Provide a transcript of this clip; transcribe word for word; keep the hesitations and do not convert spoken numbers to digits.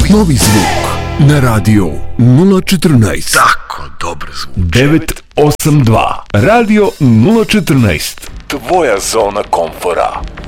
Novi zvuk na radio nula četrnaest. Tako dobro zvuči. devet osam dva. Radio nula četrnaest. Tvoja zona komfora.